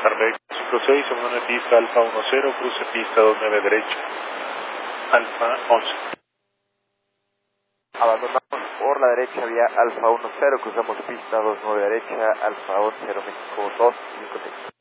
Carmex 56, abandone pista Alfa 10, cruce pista 29 derecha, Alfa 11. Abandonamos por la derecha vía Alfa 10, cruzamos pista 29 derecha, Alfa 11, México 256.